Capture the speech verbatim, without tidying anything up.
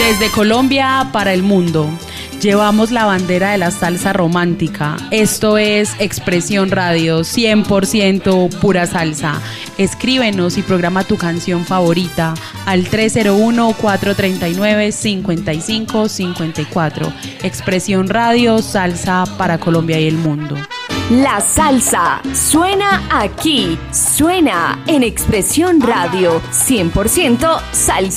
Desde Colombia para el mundo, llevamos la bandera de la salsa romántica. Esto es Expresión Radio, cien por ciento pura salsa. Escríbenos y programa tu canción favorita al tres cero uno, cuatro tres nueve, cinco cinco cinco cuatro. Expresión Radio, salsa para Colombia y el mundo. La salsa suena aquí, suena en Expresión Radio, cien por ciento salsa.